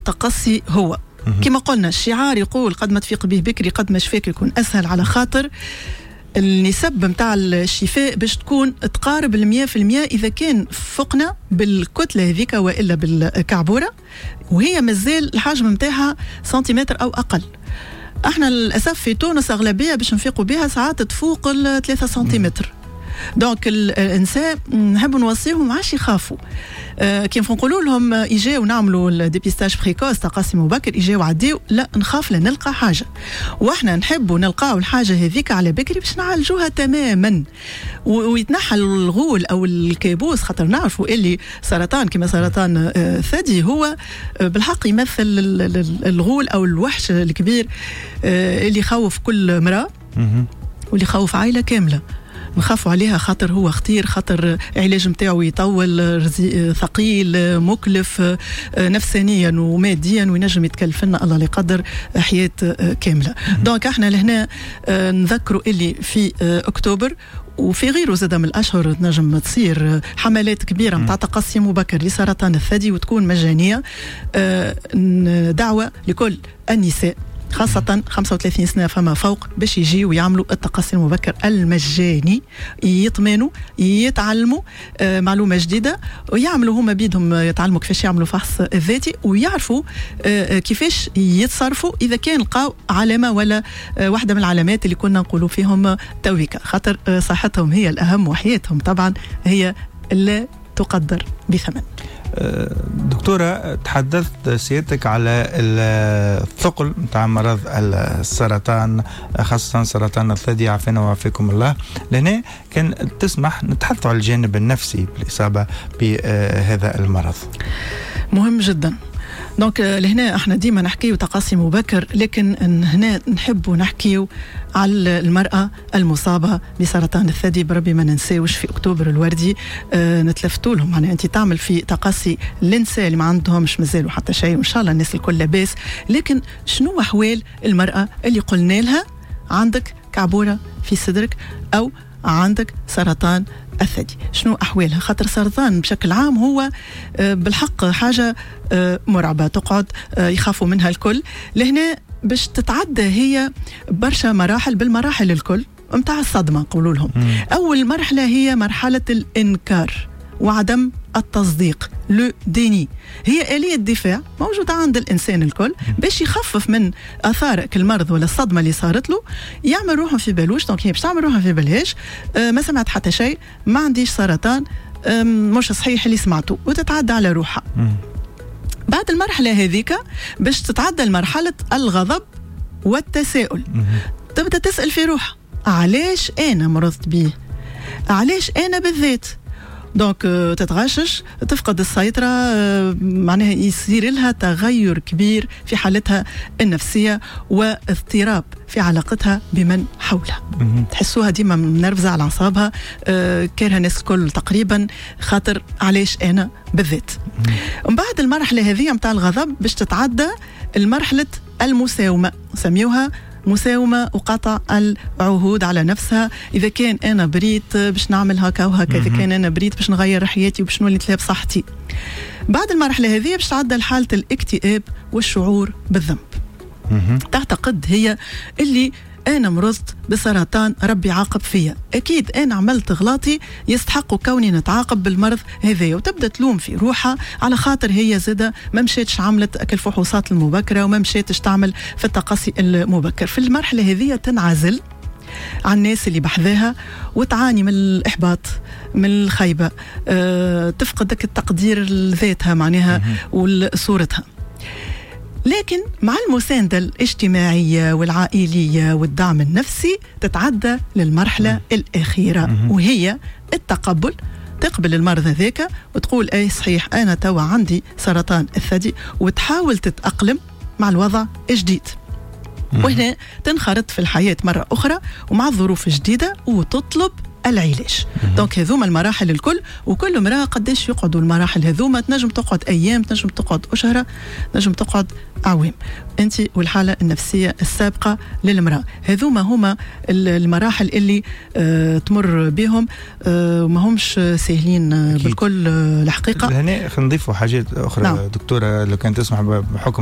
التقصي هو كما قلنا الشعار يقول قد ما تفيق به بكري قد ما شفاك يكون أسهل، على خاطر النسب متاع الشفاء باش تكون تقارب 100% إذا كان فقنا بالكتلة هذيك وإلا بالكعبورة وهي مازال الحجم متاعها سنتيمتر أو أقل. احنا للأسف في تونس أغلبية باش نفيقوا بها ساعات تفوق 3 سنتيمتر. دونك الانسان نحب نوصيهم معاش يخافوا، كيف نقولوا لهم يجيو نعملوا الديبيستاج بريكوس تقاسي مبكر، يجيو عديو لا نخاف نلقى حاجه، واحنا نحبوا نلقاو الحاجه هذيك على بكري باش نعالجوها تماما ويتنحى الغول او الكابوس، خاطر نعرفوا اللي سرطان كما سرطان الثدي هو بالحق يمثل الغول او الوحش الكبير اللي يخوف كل امراه واللي يخوف عائله كامله. نخافوا عليها خاطر هو خطير، خاطر علاج متاعو يطول، ثقيل، مكلف نفسانيا وماديا، وينجم يتكلف لنا الله لا يقدر حياة كاملة. دونك احنا لهنا نذكروا اللي في اكتوبر وفي غيره زاد من الاشهر تنجم تصير حملات كبيره متاع تقصي مبكر لسرطان الثدي وتكون مجانيه. دعوه لكل النساء خاصة 35 سنة فما فوق باش يجيوا ويعملوا التقصي المبكر المجاني، يطمنوا يتعلموا معلومة جديدة ويعملوا هما بيدهم يتعلموا كيفاش يعملوا فحص ذاتي ويعرفوا كيفاش يتصرفوا إذا كان لقاو علامة ولا واحدة من العلامات اللي كنا نقولوا فيهم تويكا، خاطر صحتهم هي الأهم وحياتهم طبعا هي لا تقدر بثمن. دكتورة، تحدثت سيادتك على الثقل متاع مرض السرطان خاصة سرطان الثدي عافانا وعافاكم الله. لهنا كان تسمح نتحدث على الجانب النفسي بالإصابة بهذا المرض. مهم جدا. دونك لهنا احنا ديما نحكيو تقصي مبكر، لكن هنا نحبوا نحكيو على المرأة المصابة بسرطان الثدي. بربي ما ننساوش في أكتوبر الوردي نتلفتوا لهم، يعني أنت تعمل في تقصي النساء اللي ما عندهمش مازالوا حتى شيء، وإن شاء الله الناس الكل لاباس، لكن شنو أحوال المرأة اللي قلنا لها عندك كعبورة في صدرك أو عندك سرطان الثدي؟ شنو أحوالها؟ خاطر السرطان بشكل عام هو بالحق حاجة مرعبة تقعد يخافوا منها الكل. لهنا باش تتعدى هي برشا مراحل، بالمراحل الكل متاع الصدمة قولوا لهم. أول مرحلة هي مرحلة الإنكار وعدم التصديق، لو ديني، هي آلية دفاع موجودة عند الإنسان الكل باش يخفف من آثار المرض ولا الصدمة اللي صارت له، يعمل روحه في بالوش. دونك هي باش تعمل روحها في بالهاش، ما سمعت حتى شيء، ما عنديش سرطان، مش صحيح اللي سمعته، وتتعدى على روحها. بعد المرحلة هذيك باش تتعدى لمرحلة الغضب والتساؤل، تبدأ تسأل في روحها علاش أنا مرضت بيه، علاش أنا بالذات. دونك تتغشش، تفقد السيطرة، معناها يصير لها تغير كبير في حالتها النفسية واضطراب في علاقتها بمن حولها. تحسوها ديما منرفزة على أعصابها، كارهة الناس الكل تقريبا، خاطر علاش أنا بالذات. ومن بعد المرحلة هذه متاع الغضب باش تتعدى المرحلة المساومة، سميوها مساومة وقطع العهود على نفسها. إذا كان أنا بريت باش نعمل هكا وهكا، إذا كان أنا بريت باش نغير حياتي وباش نولي نتلاقى بصحتي. بعد المرحلة هذه باش تعدى لحالة الاكتئاب والشعور بالذنب. تعتقد هي اللي أنا مرضت بسرطان، ربي عاقب فيا، أكيد أنا عملت غلاطي يستحق كوني نتعاقب بالمرض هذا، وتبدأ تلوم في روحها على خاطر هي زادة ما مشيتش عملت الفحوصات المبكرة وما مشيتش تعمل في التقصي المبكر. في المرحلة هذه تنعزل عن الناس اللي بحذاها وتعاني من الإحباط، من الخيبة، تفقد التقدير لذاتها معناها وصورتها. لكن مع المساندة الاجتماعية والعائلية والدعم النفسي تتعدى للمرحلة الأخيرة، وهي التقبل. تقبل المرض هذاك وتقول أي صحيح أنا توا عندي سرطان الثدي، وتحاول تتأقلم مع الوضع الجديد. وهنا تنخرط في الحياة مرة أخرى ومع ظروف جديدة، وتطلب العلاج. دونك هذوما المراحل الكل، وكل امرأة قداش يقعدوا المراحل هذوما، تنجم تقعد أيام، تنجم تقعد أشهر، تنجم تقعد أعوام، أنت والحالة النفسية السابقة للمرأة. هذوما هما المراحل اللي تمر بهم وما همش سهلين بالكل الحقيقة. هنا خلينا نضيفوا حاجات أخرى. دكتورة لو كانت تسمح بحكم